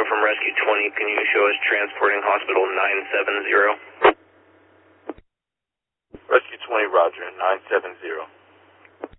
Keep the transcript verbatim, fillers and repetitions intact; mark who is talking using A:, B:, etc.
A: from Rescue twenty. Can you show us transporting hospital nine seven zero?
B: Rescue twenty, roger, nine seven zero.